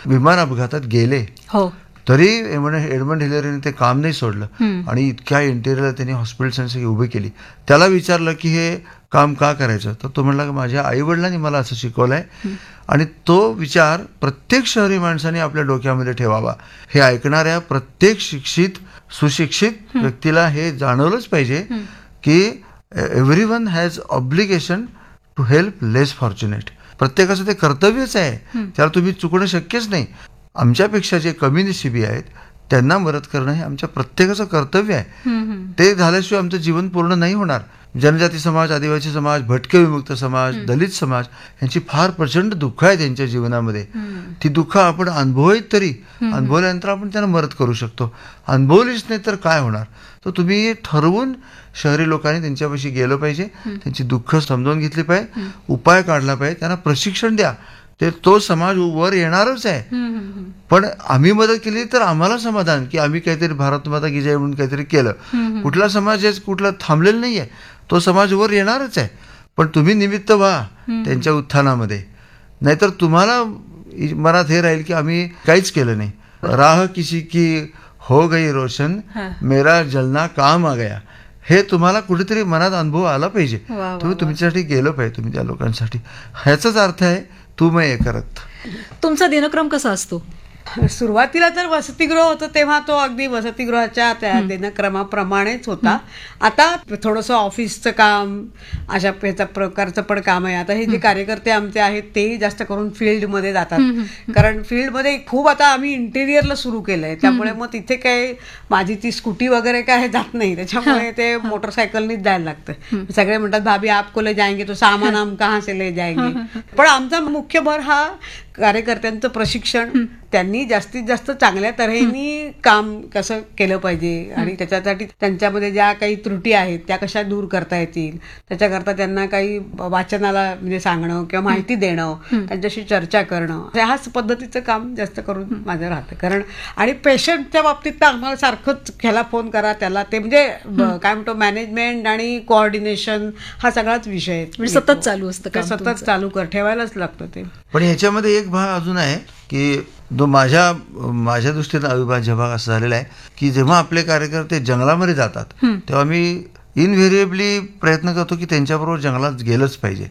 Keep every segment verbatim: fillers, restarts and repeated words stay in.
विमान अपघातात गेले. हो. तरी एडमंड हिलरीने ते काम नाही सोडलं आणि इतक्या इंटेरियरला त्यांनी हॉस्पिटल उभी केली. त्याला विचारलं की हे काम का करायचं, तर तो म्हणला की माझ्या आई वडिलांनी मला असं शिकवलंय आणि तो विचार प्रत्येक शहरी माणसाने आपल्या डोक्यामध्ये ठेवावा. हे ऐकणाऱ्या प्रत्येक शिक्षित सुशिक्षित व्यक्तीला हे जाणवलंच पाहिजे की every one has obligation to help less fortunate. प्रत्येकाचं ते कर्तव्यच आहे, त्याला तुम्ही चुकणं शक्यच नाही. आमच्यापेक्षा जे कमी नशिबी आहेत त्यांना मदत करणं हे आमच्या प्रत्येकाचं कर्तव्य आहे. ते झाल्याशिवाय आमचं जीवन पूर्ण नाही होणार. जनजाती समाज, आदिवासी समाज, भटके विमुक्त समाज, दलित समाज यांची फार प्रचंड दुःख आहे त्यांच्या जीवनामध्ये. ती दुःख आपण अनुभवत तरी अनुभवल्यानंतर आपण त्यांना मदत करू शकतो. अनुभवलीच नाही तर काय होणार. तर तुम्ही ठरवून शहरी लोकांनी त्यांच्यापाशी गेलं पाहिजे, त्यांची दुःख समजावून घेतली पाहिजे, उपाय काढला पाहिजे, त्यांना प्रशिक्षण द्या. ते तो समाज वर येणारच आहे. पण आम्ही मदत केली तर आम्हाला समाधान की आम्ही काहीतरी भारत माता की जय म्हणून काहीतरी केलं. कुठला समाज कुठला थांबलेला नाहीये, तो समाज वर येणारच आहे. पण तुम्ही निमित्त व्हा त्यांच्या उत्थानामध्ये, नाहीतर तुम्हाला मनात हे राहील की आम्ही काहीच केलं नाही. राह किसी की हो गई रोशन, मेरा जलना काम आ गया. हे तुम्हाला कुठेतरी मनात अनुभव आला पाहिजे. तुम्ही तुमच्यासाठी गेलं पाहिजे, तुम्ही त्या लोकांसाठी. ह्याचाच अर्थ आहे तू मैं हे करत. तुमचा दिनक्रम कसा असतो? सुरुवातीला तर वसतिगृह होतं तेव्हा तो अगदी वसतिगृहाच्या त्या दिनक्रमाप्रमाणेच होता. आता थोडंसं ऑफिसचं काम अशा ह्याचा प्रकारचं पण काम आहे. आता हे जे कार्यकर्ते आमचे आहेत तेही जास्त करून फील्डमध्ये जातात, कारण फील्डमध्ये खूप आता आम्ही इंटेरियरला सुरू केलंय, त्यामुळे मग तिथे काय माझी ती स्कूटी वगैरे काय जात नाही, त्याच्यामुळे ते मोटरसायकलनीच जायला लागतं. सगळे म्हणतात भाभी आपको ले जाएंगे तो सामान हम कहाँ से ले जाएंगे. पण आमचा मुख्य भर हा कार्यकर्त्यांचं प्रशिक्षण, त्यांनी जास्तीत जास्त चांगल्या तऱ्हेने काम कसं केलं पाहिजे आणि त्याच्यासाठी त्यांच्यामध्ये ज्या काही त्रुटी आहेत त्या कशा दूर करता येतील, त्याच्याकरता त्यांना काही वाचनाला म्हणजे सांगणं किंवा माहिती देणं, त्यांच्याशी चर्चा करणं, ह्याच पद्धतीचं काम जास्त करून माझं राहतं. कारण आणि पेशंटच्या बाबतीत तर आम्हाला सारखंच ह्याला फोन करा त्याला, ते म्हणजे काय म्हणतो मॅनेजमेंट आणि कोऑर्डिनेशन हा सगळाच विषय सतत चालू असतं, सतत चालू कर ठेवायलाच लागतं ते. पण ह्याच्यामध्ये एक भाग अजून आहे की जो माझ्या माझ्या दृष्टीने अविभाज्य भाग असा झालेला आहे की जेव्हा आपले कार्यकर्ते जंगलामध्ये जातात तेव्हा मी इनव्हेरिएबली प्रयत्न करतो की त्यांच्याबरोबर जंगलात गेलंच पाहिजे.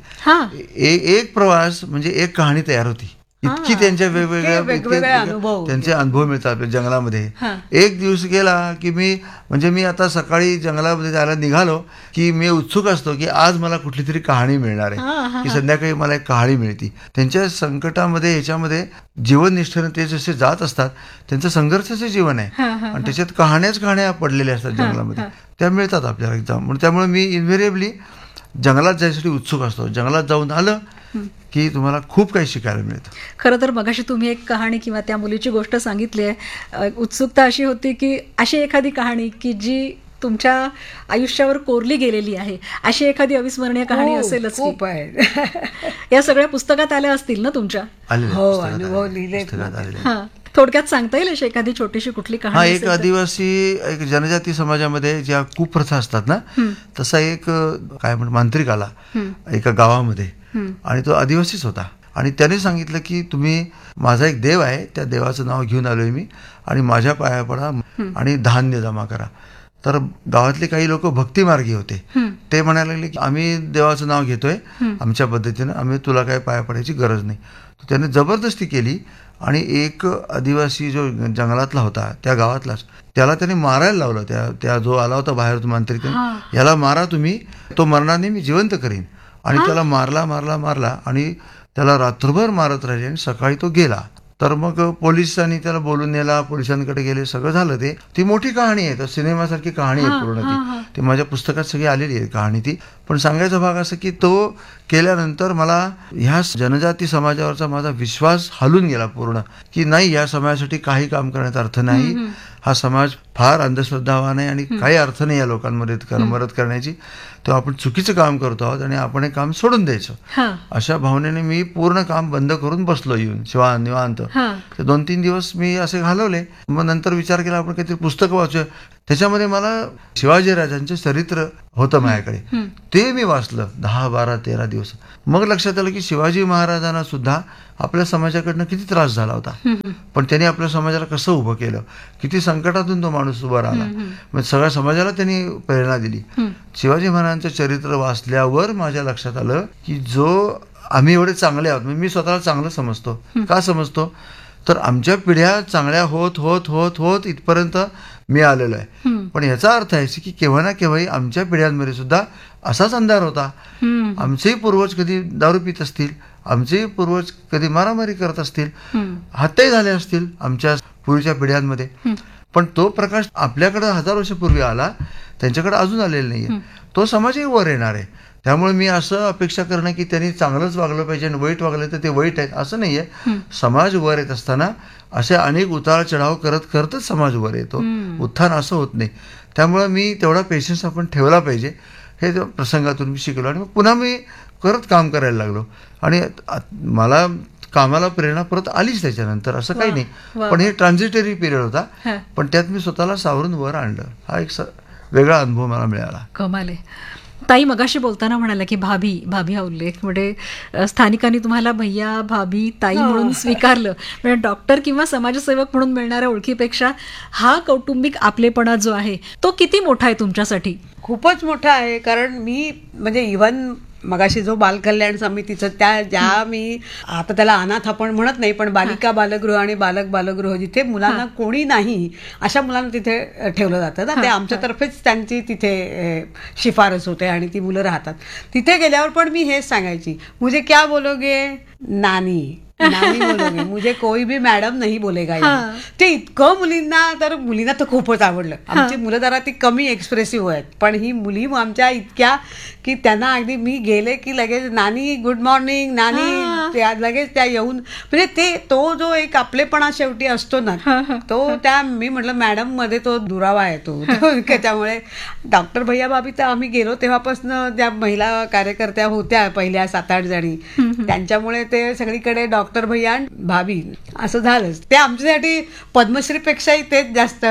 एक प्रवास म्हणजे एक कहाणी तयार होती. इतकी त्यांच्या वेगवेगळ्या त्यांचे अनुभव मिळतात आपल्या जंगलामध्ये. एक दिवस गेला की मी म्हणजे मी आता सकाळी जंगलामध्ये जायला निघालो की मी उत्सुक असतो की आज मला कुठली तरी कहाणी मिळणार आहे, की संध्याकाळी मला एक कहाणी मिळती. त्यांच्या संकटामध्ये ह्याच्यामध्ये जीवननिष्ठेने ते जसे जात असतात त्यांचं संघर्षाचं जीवन आहे आणि त्याच्यात कहाण्याच कहाण्या पडलेल्या असतात जंगलामध्ये, त्या मिळतात आपल्याला एकदम. त्यामुळे मी इन्व्हेरिएबली जंगलात जायसाठी उत्सुक असतो. जंगलात जाऊन आलं की तुम्हाला खूप काही शिकायला मिळतं. खरं तर मगाशी तुम्ही एक कहाणी किंवा त्या मुलीची गोष्ट सांगितली आहे. उत्सुकता अशी होती की अशी एखादी कहाणी की जी तुमच्या आयुष्यावर कोरली गेलेली आहे, अशी एखादी अविस्मरणीय कहाणी असेलच. खूप आहे. या सगळ्या पुस्तकात आल्या असतील ना तुमच्या? हो, अनुभव लिहिले. थोडक्यात सांगता येईल अशी एखादी छोटीशी कुठली कहाणी? हा, एक आदिवासी एक जनजाती समाजामध्ये ज्या कुप्रथा असतात ना, तसा एक काय म्हणतात मांत्रिक आला एका गावामध्ये आणि तो आदिवासीच होता आणि त्याने सांगितलं की तुम्ही माझा एक देव आहे, त्या देवाचं नाव घेऊन आलोय मी आणि माझ्या पाया पडा आणि धान्य जमा करा. तर गावातले काही लोक भक्तिमार्गी होते, ते म्हणायला लागले की आम्ही देवाचं नाव घेतोय आमच्या पद्धतीनं, आम्ही तुला काय पाया पडायची गरज नाही. तर त्याने जबरदस्ती केली आणि एक आदिवासी जो जंगलातला होता त्या गावातलाच त्याला त्याने मारायला लावलं. त्या त्या जो आला होता बाहेर मांत्रिक, याला मारा तुम्ही, तो मरणार नाही, मी जिवंत करीन. आणि त्याला मारला मारला मारला आणि त्याला रात्रभर मारत राहिले आणि सकाळी तो गेला. तर मग पोलिसांनी त्याला बोलून नेला, पोलिसांकडे गेले, सगळं झालं. ते ती मोठी कहाणी आहे, तर सिनेमासारखी कहाणी आहे पूर्ण ती. ती माझ्या पुस्तकात सगळी आलेली आहे कहाणी ती. पण सांगायचा भाग असं की तो केल्यानंतर मला ह्या जनजाती समाजावरचा माझा विश्वास हलून गेला पूर्ण, की नाही या समाजासाठी काही काम करण्याचा अर्थ नाही, हा समाज फार अंधश्रद्धावान आहे आणि काही अर्थ नाही या लोकांमध्ये मदत करण्याची, तेव्हा आपण चुकीचं काम करतो आहोत आणि आपण हे काम सोडून द्यायचं. अशा भावनेने मी पूर्ण काम बंद करून बसलो येऊन शिवा निवांत. दोन तीन दिवस मी असे घालवले. मग नंतर विचार केला आपण काहीतरी पुस्तकं वाचूया. त्याच्यामध्ये मला शिवाजी राजांचे चरित्र होतं माझ्याकडे, ते मी वाचलं दहा बारा तेरा दिवस. मग लक्षात आलं की शिवाजी महाराजांना सुद्धा आपल्या समाजाकडनं किती त्रास झाला होता, पण त्यांनी आपल्या समाजाला कसं उभं केलं, किती संकटातून तो माणूस उभा राहिला, म्हणजे सगळ्या समाजाला त्यांनी प्रेरणा दिली. शिवाजी महाराजांचं चरित्र वाचल्यावर माझ्या लक्षात आलं की जो आम्ही एवढे चांगले आहोत, म्हणजे मी स्वतःला चांगलं समजतो. का समजतो तर आमच्या पिढ्या चांगल्या होत होत होत होत इथपर्यंत मी आलेलो आहे. पण याचा अर्थ आहे की केव्हा ना केव्हाही आमच्या पिढ्यांमध्ये सुद्धा असाच अंधार होता. आमचेही पूर्वज कधी दारू पित असतील, आमचेही पूर्वज कधी मारामारी करत असतील, हत्याही झाले असतील आमच्या पूर्वीच्या पिढ्यांमध्ये, पण तो प्रकाश आपल्याकडे हजार वर्षापूर्वी आला, त्यांच्याकडे अजून आलेला नाहीये. तो समाजही वर येणार आहे. त्यामुळे मी असं अपेक्षा करणं की त्यांनी चांगलंच वागलं पाहिजे आणि वाईट वागलं तर ते वाईट आहेत असं नाहीये. समाज वर येत असताना असे अनेक उतार चढाव करत करतच समाज वर येतो, उत्थान असं होत नाही. त्यामुळे मी तेवढा पेशन्स आपण ठेवला पाहिजे हे प्रसंगातून मी शिकलो आणि पुन्हा मी करत काम करायला लागलो. आणि मला कामाला प्रेरणा परत आलीच त्याच्यानंतर, असं काही नाही. पण हे ट्रान्झिटरी पिरियड होता, पण त्यात मी स्वतःला सावरून वर आणलं. हा एक वेगळा अनुभव मला मिळाला. कमाल आहे. ताई मगाशी बोलताना म्हणाला की भाभी भाभी हा उल्लेख, म्हणजे स्थानिकांनी तुम्हाला भैया भाभी ताई म्हणून स्वीकारलं, म्हणजे डॉक्टर किंवा समाजसेवक म्हणून मिळणाऱ्या ओळखीपेक्षा हा कौटुंबिक आपलेपणा जो आहे तो किती मोठा आहे तुमच्यासाठी? खूपच मोठा आहे. कारण मी म्हणजे इव्हन मगाशी जो बालकल्याण समितीचं त्या ज्या मी आता त्याला अनाथ आपण म्हणत नाही, पण बालिका बालगृह आणि बालक बालगृह जिथे मुलांना कोणी नाही अशा मुलांना तिथे ठेवलं जातं ना, ते आमच्यातर्फेच त्यांची तिथे शिफारस होते आणि ती मुलं राहतात. तिथे गेल्यावर पण मी हेच सांगायची, मुझे क्या बोलोगे नानी नानी बोलोगे, मुझे कोई भी मॅडम नाही बोलेगा. ते इतकं मुलींना तर मुलींना तर खूपच आवडलं. आमची मुलं जरा ती कमी एक्सप्रेसिव्ह आहेत, पण ही मुली आमच्या इतक्या की त्यांना अगदी मी गेले की लगेच नानी गुड मॉर्निंग नानी, लगेच त्या येऊन म्हणजे ते तो जो एक आपलेपणा शेवटी असतो ना, तो त्या मी म्हटलं मॅडम मध्ये तो दुरावा आहे तो. त्याच्यामुळे डॉक्टर भैया भाभी तर आम्ही गेलो तेव्हापासून त्या महिला कार्यकर्त्या होत्या पहिल्या सात आठ जणी, त्यांच्यामुळे ते सगळीकडे डॉक्टर भैया भाभी असं झालंच. ते आमच्यासाठी पद्मश्रीपेक्षाही तेच जास्त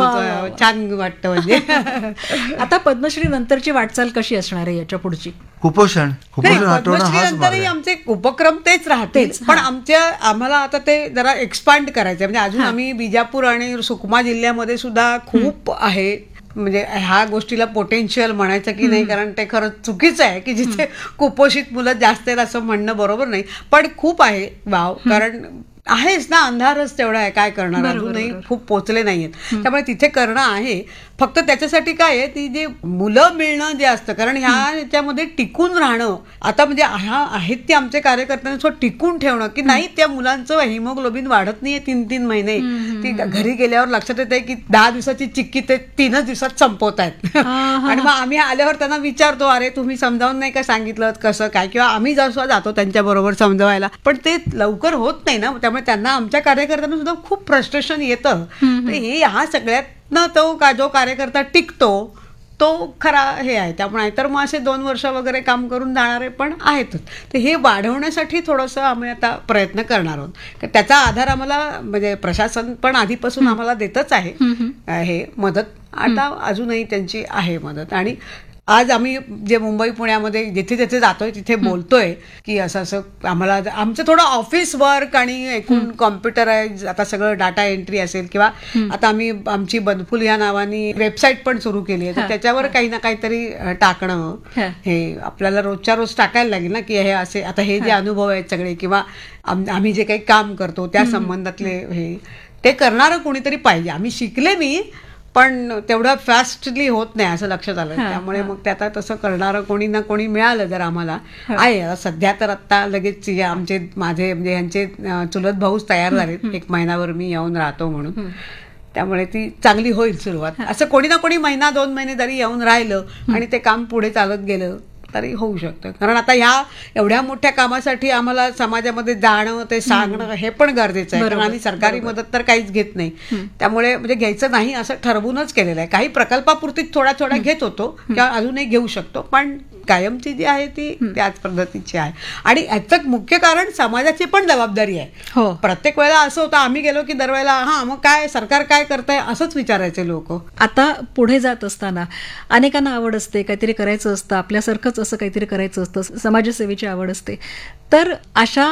छान वाटतं. म्हणजे आता पद्मश्री नंतरची वाटचाल कशी असणार आहे याच्या पुढची? कुपोषण कुपोषण हटवणं हाच मार्ग नंतरही आहे. आमचे उपक्रम तेच राहतील, पण आमच्या आम्हाला आता ते जरा एक्सपांड करायचे. म्हणजे अजून आम्ही बिजापूर आणि सुकमा जिल्ह्यामध्ये सुद्धा खूप आहे, म्हणजे ह्या गोष्टीला पोटेन्शियल म्हणायचं की नाही, कारण ते खरंच चुकीचं आहे की जिथे कुपोषित मुलं जास्त आहेत असं म्हणणं बरोबर नाही, पण खूप आहे वाव. कारण आहेच ना, अंधारच तेवढा आहे, काय करणार, अजूनही खूप पोचले नाहीयेत. त्यामुळे तिथे करणं आहे. फक्त त्याच्यासाठी काय आहे, ती जे मुलं मिळणं जे असतं, कारण ह्या ह्याच्यामध्ये टिकून राहणं, आता म्हणजे ह्या आहेत ते आमचे कार्यकर्त्यांना टिकून ठेवणं की नाही, त्या मुलांचं हिमोग्लोबिन वाढत नाहीये तीन तीन महिने. ती घरी गेल्यावर लक्षात येते की दहा दिवसाची चिक्की ते तीनच दिवसात संपवत आहेत. आणि मग आम्ही आल्यावर त्यांना विचारतो, अरे तुम्ही समजावून नाही का सांगितलं कसं काय, किंवा आम्ही जसं जातो त्यांच्या बरोबर समजवायला, पण ते लवकर होत नाही ना. त्यामुळे त्यांना आमच्या कार्यकर्त्यांना सुद्धा खूप फ्रस्ट्रेशन येतं. हे ह्या सगळ्यातनं तो का जो कार्यकर्ता टिकतो तो खरा हे आहे. त्यामुळे तर मग असे दोन वर्ष वगैरे काम करून जाणारे पण आहेतच. तर हे वाढवण्यासाठी थोडंसं आम्ही आता प्रयत्न करणार आहोत. त्याचा आधार आम्हाला म्हणजे प्रशासन पण आधीपासून आम्हाला देतच आहे हे मदत, आता अजूनही त्यांची आहे मदत. आणि आज आम्ही जे मुंबई पुण्यामध्ये जिथे जिथे जातोय तिथे बोलतोय की असं असं आम्हाला आमचं थोडं ऑफिस वर्क आणि एकूण कॉम्प्युटराइज आता सगळं डाटा एंट्री असेल, किंवा आता आम्ही आमची बनफुल या नावानी वेबसाईट पण सुरू केली आहे, तर त्याच्यावर काही ना काहीतरी टाकणं हे आपल्याला रोजच्या रोज टाकायला लागेल ना, की हे असे आता हे जे अनुभव आहेत सगळे, किंवा आम्ही जे काही काम करतो त्या संबंधातले हे ते करणारं कोणीतरी पाहिजे. आम्ही शिकले मी, पण तेवढं फास्टली होत नाही असं लक्षात आलं. त्यामुळे मग ते आता तसं करणारं कोणी ना कोणी मिळालं जर आम्हाला आहे. सध्या तर आता लगेच आमचे माझे म्हणजे यांचे चुलत भाऊच तयार झालेत, एक महिनाभर मी येऊन राहतो म्हणून. त्यामुळे ती चांगली होईल सुरुवात. असं कोणी ना कोणी महिना दोन महिने जरी येऊन राहिलं आणि ते काम पुढे चालत गेलं तरी होऊ शकतं. कारण आता ह्या एवढ्या मोठ्या कामासाठी आम्हाला समाजामध्ये जाणं, ते सांगणं हे पण गरजेचं आहे. कारण आम्ही सरकारी मदत तर काहीच घेत नाही, त्यामुळे म्हणजे घ्यायचं नाही असं ठरवूनच केलेलं आहे. काही प्रकल्पापुरती थोड्या थोड्या घेत होतो किंवा अजूनही घेऊ शकतो, पण कायमची जी आहे ती त्याच पद्धतीची आहे. आणि याचं मुख्य कारण समाजाची पण जबाबदारी आहे. हो, प्रत्येक वेळेला असं होतं आम्ही गेलो की दरवेळेला हा मग काय सरकार काय करतंय असंच विचारायचे लोक. आता पुढे जात असताना अनेकांना आवड असते, काहीतरी करायचं असतं, आपल्यासारखंच असं काहीतरी करायचं असतं, समाजसेवेची आवड असते. तर अशा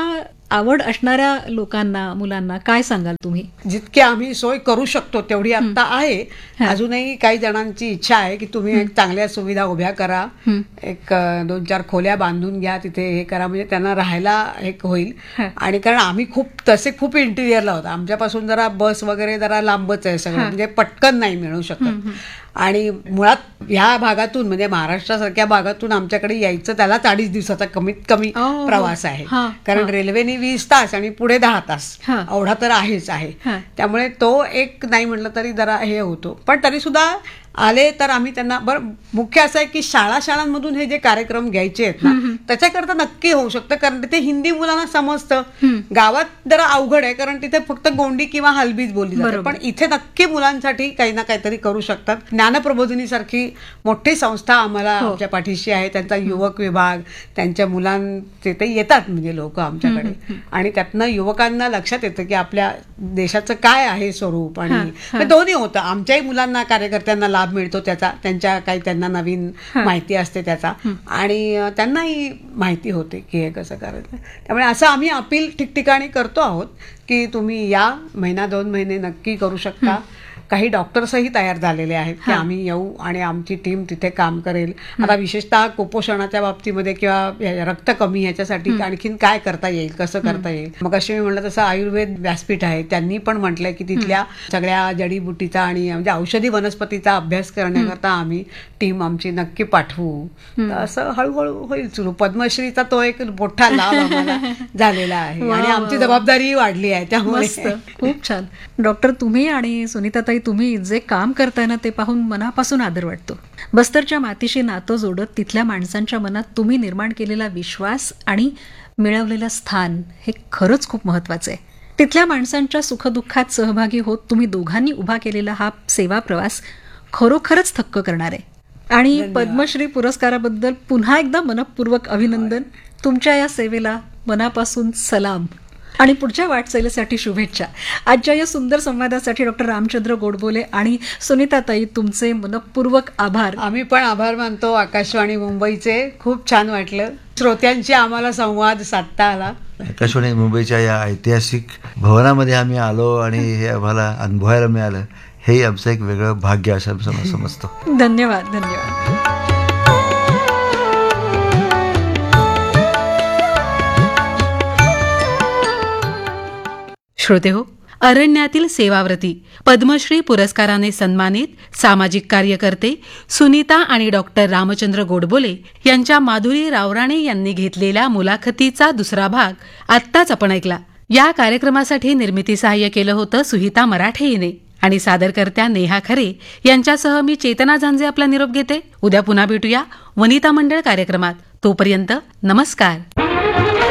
आवड असणाऱ्या लोकांना, मुलांना काय सांगाल तुम्ही? जितकी आम्ही सोय करू शकतो तेवढी आता आहे. अजूनही काही जणांची इच्छा आहे की तुम्ही एक चांगल्या सुविधा उभ्या करा, एक अ, दोन चार खोल्या बांधून घ्या, तिथे हे करा, म्हणजे त्यांना राहायला एक होईल. आणि कारण आम्ही खूप तसे खूप इंटिरियरला होता, आमच्यापासून जरा बस वगैरे जरा लांबच आहे सगळं, म्हणजे पटकन नाही मिळू शकत. आणि मुळात ह्या भागातून म्हणजे महाराष्ट्रासारख्या भागातून आमच्याकडे यायचं त्यालाच अडीच दिवसाचा कमीत कमी हो, प्रवास आहे. हा, कारण रेल्वेने वीस तास आणि पुढे दहा तास हा. एवढा तर आहेच आहे. हा. त्यामुळे तो एक नाही म्हटलं तरी जरा हे होतो. पण तरी सुद्धा आले तर आम्ही त्यांना बरं, मुख्य असं आहे की शाळा शाळांमधून हे जे कार्यक्रम घ्यायचे आहेत ना त्याच्याकरता नक्की होऊ शकतं, कारण ते हिंदी मुलांना समजतं. गावात जरा अवघड आहे कारण तिथे फक्त गोंडी किंवा हलबीच बोलली जाते, बरोबर. पण इथे नक्की मुलांसाठी काही ना काहीतरी करू शकतात. ज्ञानप्रबोधिनी सारखी मोठी संस्था आम्हाला हो. आमच्या पाठीशी आहे, त्यांचा युवक विभाग, त्यांच्या मुलांचे ते येतात म्हणजे लोक आमच्याकडे, आणि त्यातनं युवकांना लक्षात येतं की आपल्या देशाचं काय आहे स्वरूप. आणि म्हणजे दोन्ही होतं, आमच्याही मुलांना कार्यकर्त्यांना लाभ मिळतो त्याचा, त्यांच्या काही त्यांना नवीन माहिती असते त्याचा, आणि अ, त्यांनाही माहिती होते की हे कसं करायचं. त्यामुळे असं आम्ही अपील ठिकठिकाणी करतो आहोत की तुम्ही या, महिना दोन महिने नक्की करू शकता. काही डॉक्टर्सही तयार झालेले आहेत की आम्ही येऊ आणि आमची टीम तिथे काम करेल. आता विशेषतः कुपोषणाच्या बाबतीमध्ये किंवा या- रक्त कमी ह्याच्यासाठी आणखीन काय करता येईल, कसं करता येईल. मग अशी मी म्हटलं तसं आयुर्वेद व्यासपीठ आहे, त्यांनी पण म्हटलंय की तिथल्या सगळ्या जडीबुटीचा आणि म्हणजे औषधी वनस्पतीचा अभ्यास करण्याकरता आम्ही टीम आमची नक्की पाठवू. तर असं हळूहळू होईल सुरू. पद्मश्रीचा तो एक मोठा लाभ आम्हाला झालेला आहे वा, आणि वा, आमची वा. जबाबदारीही वाढली आहे. त्यामुळे मस्त, खूप छान. डॉक्टर, तुम्ही आणि सुनीताताई तुम्ही जे काम करताय ना ते पाहून मनापासून आदर वाटतो. बस्तरच्या मातीशी नातं जोडत तिथल्या माणसांच्या मनात तुम्ही निर्माण केलेला विश्वास आणि मिळवलेलं स्थान हे खरंच खूप महत्वाचं आहे. तिथल्या माणसांच्या सुखदुःखात सहभागी होत तुम्ही दोघांनी उभा केलेला हा सेवा प्रवास खरोखरच थक्क करणार आहे. आणि पद्मश्री पुरस्काराबद्दल पुन्हा एकदा मनपूर्वक अभिनंदन. तुमच्या या सेवेला मनापासून सलाम आणि पुढच्या वाटचालीसाठी शुभेच्छा. आजच्या या सुंदर संवादासाठी डॉक्टर रामचंद्र गोडबोले आणि सुनीताताई तुमचे मनपूर्वक आभार. आम्ही पण आभार मानतो आकाशवाणी मुंबईचे. खूप छान वाटलं श्रोत्यांशी आम्हाला संवाद साधता आला. आकाशवाणी मुंबईच्या या ऐतिहासिक भवनामध्ये आम्ही आलो आणि हे आम्हाला अनुभवायला मिळालं, हे आमचं एक वेगळं भाग्य असं सम- समजतो. धन्यवाद. धन्यवाद. श्रोते हो, अरण्यातील सेवाव्रती पद्मश्री पुरस्काराने सन्मानित सामाजिक कार्यकर्ते सुनीता आणि डॉक्टर रामचंद्र गोडबोले यांच्या माधुरी रावराणे यांनी घेतलेल्या मुलाखतीचा दुसरा भाग आत्ताच आपण ऐकला. या कार्यक्रमासाठी निर्मिती सहाय्य केलं होतं सुहिता मराठे हिने आणि सादरकर्त्या नेहा खरे यांच्यासह मी चेतना झांजे आपला निरोप घेते. उद्या पुन्हा भेटूया वनिता मंडळ कार्यक्रमात. तोपर्यंत नमस्कार.